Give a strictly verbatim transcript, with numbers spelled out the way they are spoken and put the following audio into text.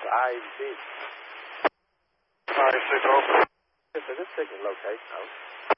I B. Five signal. Yes, sir, this signal location out.